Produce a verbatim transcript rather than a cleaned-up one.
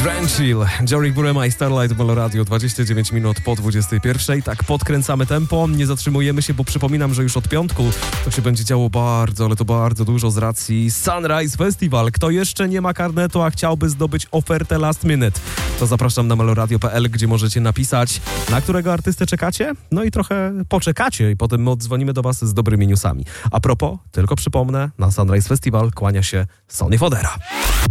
Drenchill, Jorik Burema i Starlight Ball Radio, dwadzieścia dziewięć minut po dwudziestej pierwszej. Tak, podkręcamy tempo, nie zatrzymujemy się, bo przypominam, że już od piątku to się będzie działo bardzo, ale to bardzo dużo z racji Sunrise Festival. Kto jeszcze nie ma karnetu, a chciałby zdobyć ofertę last minute, to zapraszam na meloradio kropka p l, gdzie możecie napisać, na którego artystę czekacie, no i trochę poczekacie i potem my odzwonimy do was z dobrymi newsami. A propos, tylko przypomnę, na Sunrise Festival kłania się Sonny Fodera.